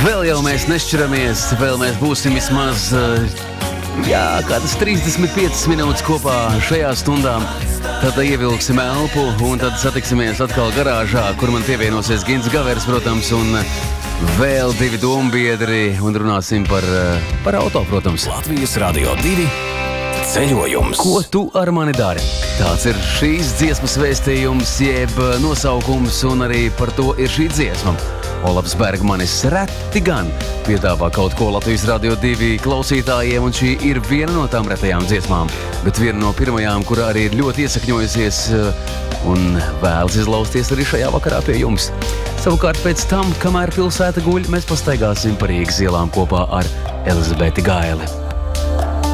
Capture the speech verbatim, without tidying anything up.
Vēl jau mēs nešķiramies, vēl mēs būsim vismaz, jā, kādas trīsdesmit piecas minūtes kopā šajā stundā. Tad ievilksim elpu un tad satiksimies atkal garāžā, kur man pievienosies Gins Gavers, protams, un vēl divi dombiedri un runāsim par, par auto, protams. Latvijas Radio divi ceļojums. Ko tu ar mani dari? Tāds ir šīs dziesmas vēstījums, jeb nosaukums, un arī par to ir šī dziesma. Olafs Bergmanis reti gan piedāvā kaut ko Latvijas Radio divi klausītājiem, un šī ir viena no tām retajām dziesmām, bet viena no pirmajām, kurā arī ir ļoti iesakņojusies un vēlas izlausties arī šajā vakarā pie jums. Savukārt pēc tam, kamēr pilsēta guļ, mēs pastaigāsim pa Rīgas ielām kopā ar Elizabeti Gaili.